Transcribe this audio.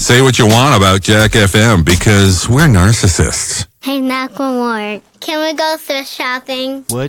Say what you want about Jack FM because we're narcissists. Hey, Macklemore, can we go thrift shopping? What?